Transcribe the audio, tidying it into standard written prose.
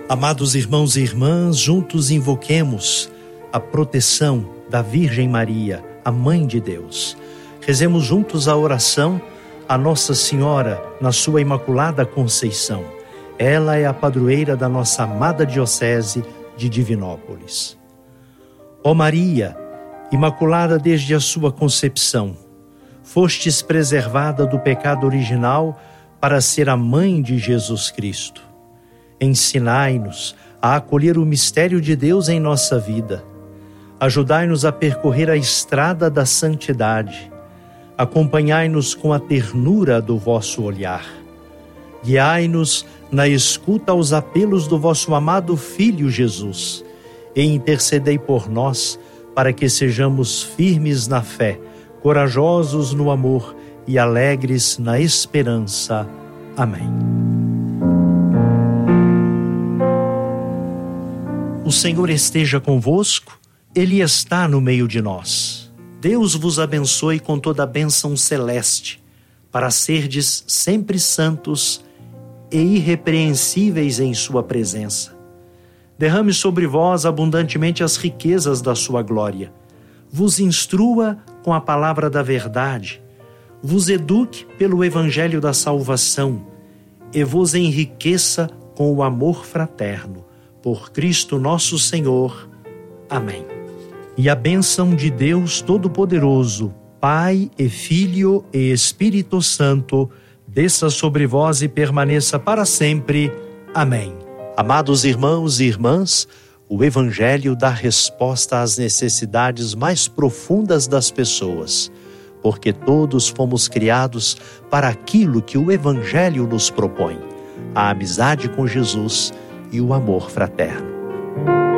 Amados irmãos e irmãs, juntos invoquemos a proteção da Virgem Maria, a Mãe de Deus. Rezemos juntos a oração a Nossa Senhora na sua Imaculada Conceição. Ela é a padroeira da nossa amada Diocese de Divinópolis. Ó Maria, Imaculada desde a sua concepção, fostes preservada do pecado original para ser a Mãe de Jesus Cristo. Ensinai-nos a acolher o mistério de Deus em nossa vida. Ajudai-nos a percorrer a estrada da santidade. Acompanhai-nos com a ternura do vosso olhar. Guiai-nos na escuta aos apelos do vosso amado Filho Jesus e intercedei por nós para que sejamos firmes na fé, corajosos no amor e alegres na esperança. Amém. O Senhor esteja convosco, Ele está no meio de nós. Deus vos abençoe com toda a bênção celeste, para serdes sempre santos e irrepreensíveis em sua presença. Derrame sobre vós abundantemente as riquezas da sua glória. Vos instrua com a palavra da verdade. Vos eduque pelo evangelho da salvação e vos enriqueça com o amor fraterno. Por Cristo nosso Senhor. Amém. E a bênção de Deus Todo-Poderoso, Pai e Filho e Espírito Santo, desça sobre vós e permaneça para sempre. Amém. Amados irmãos e irmãs, o Evangelho dá resposta às necessidades mais profundas das pessoas, porque todos fomos criados para aquilo que o Evangelho nos propõe, a amizade com Jesus e o amor fraterno.